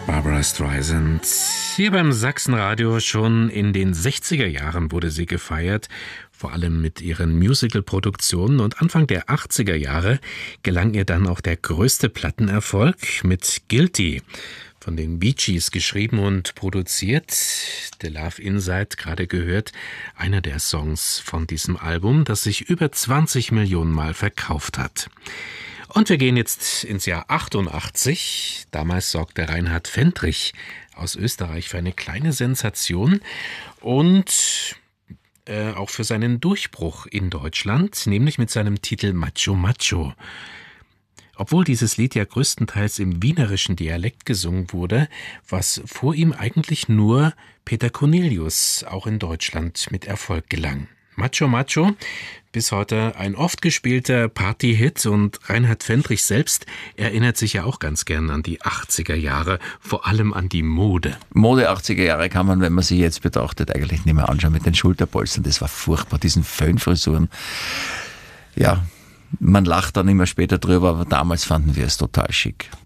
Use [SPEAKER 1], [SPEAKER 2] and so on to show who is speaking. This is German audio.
[SPEAKER 1] Barbra Streisand. Hier beim Sachsenradio schon in den 60er Jahren wurde sie gefeiert, vor allem mit ihren Musical-Produktionen, und Anfang der 80er Jahre gelang ihr dann auch der größte Plattenerfolg mit Guilty. Von den Bee Gees geschrieben und produziert. The Love Inside, gerade gehört, einer der Songs von diesem Album, das sich über 20 Millionen Mal verkauft hat. Und wir gehen jetzt ins Jahr 88. Damals sorgte Reinhard Fendrich aus Österreich für eine kleine Sensation und auch für seinen Durchbruch in Deutschland, nämlich mit seinem Titel Macho Macho. Obwohl dieses Lied ja größtenteils im wienerischen Dialekt gesungen wurde, was vor ihm eigentlich nur Peter Cornelius auch in Deutschland mit Erfolg gelang. Macho Macho, bis heute ein oft gespielter Party-Hit, und Reinhard Fendrich selbst erinnert sich ja auch ganz gern an die 80er Jahre, vor allem an die Mode.
[SPEAKER 2] Mode 80er Jahre kann man, wenn man sie jetzt betrachtet, eigentlich nicht mehr anschauen mit den Schulterpolstern. Das war furchtbar, diesen Föhnfrisuren. Ja, man lacht dann immer später drüber, aber damals fanden wir es total schick.